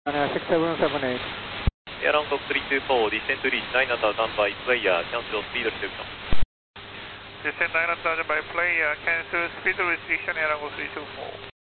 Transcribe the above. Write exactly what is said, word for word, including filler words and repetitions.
Uh, six seven seven eight. Airline Group three two four, descend to reach nine at standby, player, cancel speed restriction. Descend nine at by player, cancel speed restriction, Airline Group three two four.